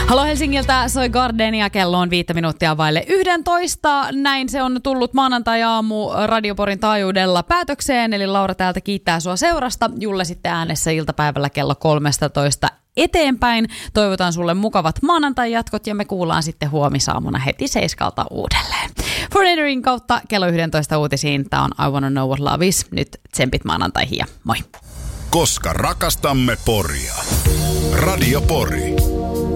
Halo Helsingiltä soi Gardenia, kello on 5 minuuttia vaille 11. Näin se on tullut maanantai-aamu Radio Porin taajuudella päätökseen. Eli Laura täältä kiittää sua seurasta. Julle sitten äänessä iltapäivällä kello 13 eteenpäin. Toivotan sulle mukavat maanantai-jatkot ja me kuullaan sitten huomisaamuna heti 7 uudelleen. Foreignerin kautta kello 11 uutisiin. Tää on I Wanna Know What Love Is. Nyt tsempit maanantaihin ja moi. Koska rakastamme Poria. Radio Pori.